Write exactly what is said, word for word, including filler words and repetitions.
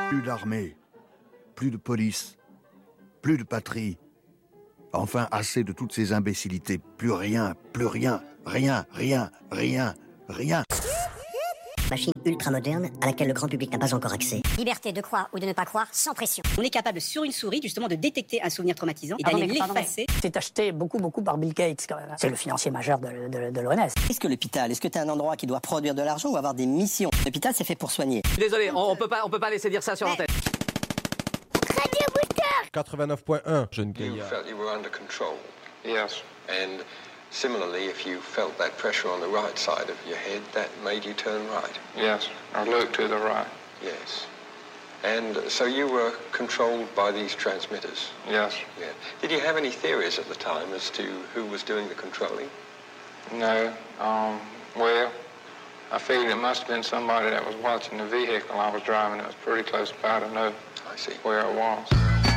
Plus d'armée, plus de police, plus de patrie. Enfin, assez de toutes ces imbécilités. Plus rien, plus rien, rien, rien, rien, rien. Machine ultra moderne à laquelle le grand public n'a pas encore accès. Liberté de croire ou de ne pas croire sans pression. On est capable sur une souris justement de détecter un souvenir traumatisant et d'aller l'effacer. C'est acheté beaucoup beaucoup par Bill Gates quand même. C'est le financier majeur de, de, de l'O M S. Est-ce que l'hôpital, est-ce que t'es un endroit qui doit produire de l'argent ou avoir des missions? L'hôpital c'est fait pour soigner. Désolé, on, on peut pas on peut pas laisser dire ça sur l'antenne. quatre-vingt-neuf point un, jeune You gaillard. felt you were under control. Yes. And similarly, if you felt that pressure on the right side of your head, that made you turn right. Yes. I looked to the right. Yes. And so you were controlled by these transmitters. Yes. Yeah. Did you have any theories at the time as to who was doing the controlling? No. Um, well, I figured it must have been somebody that was watching the vehicle I was driving. It was pretty close by to know I see. where it was.